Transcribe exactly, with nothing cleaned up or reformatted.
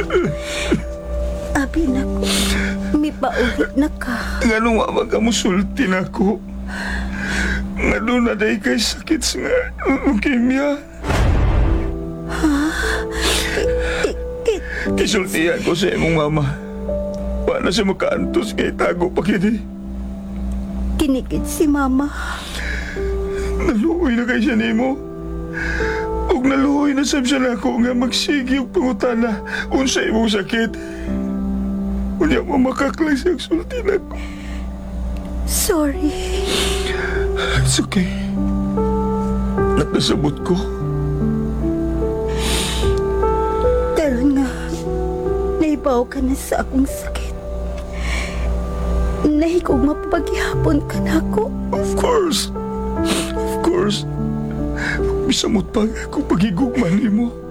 Abi na ko, may paulit na ka. Nga nung mama ka musulti na ko. Nga doon na day kay sakit nga leukemia. Kisultihan ko sa imong mama. Paano siya makaantos kay tago pa kini? Kinikit si mama. Naluoy na kay siya nimo. Ug naluoy na sab siya nako nga magsigi og pangutana unsa imong sakit. Unya mo makaklay siya og sulti na ko. Sorry. It's okay. Nakasabot ko. Karon nga, naibaw ka na sa akong sakit. Nahigog mapapaghihapon ka na ako. Of course. Of course. Bisamot pa nga ako pagigugman nimo.